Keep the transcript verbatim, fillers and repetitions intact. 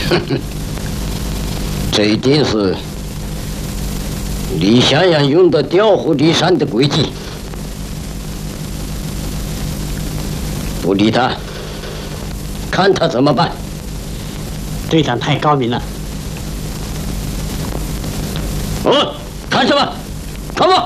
这一定是李香阳用的调虎离山的诡计。不理他，看他怎么办。 队长太高明了。 哦，看什么？看吧。